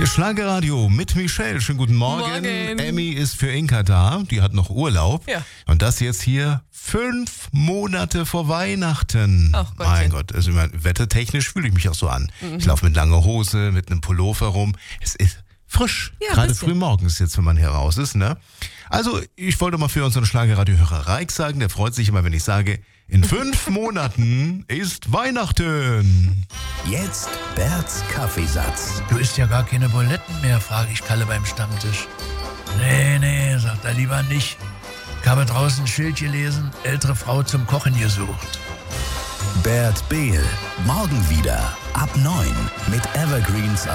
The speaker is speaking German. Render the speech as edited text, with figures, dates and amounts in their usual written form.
Ihr Schlagerradio mit Michelle. Schönen guten Morgen. Morgen. Emmy ist für Inka da. Die hat noch Urlaub. Ja. Und das jetzt hier 5 Monate vor Weihnachten. Ach Gottchen. Mein Gott, also wettertechnisch fühle ich mich auch so an. Ich laufe mit langer Hose, mit einem Pullover rum. Es ist frisch. Ja, Gerade bisschen. früh morgens jetzt, wenn man hier raus ist, ne? Also, ich wollte mal für unseren Schlagerradiohörer Reik sagen, der freut sich immer, wenn ich sage, in 5 Monaten ist Weihnachten. Jetzt Berts Kaffeesatz. Du isst ja gar keine Buletten mehr, frage ich Kalle beim Stammtisch. Nee, sagt er lieber nicht. Ich habe draußen ein Schild gelesen, ältere Frau zum Kochen gesucht. Bert Behl. Morgen wieder ab 9 mit Evergreens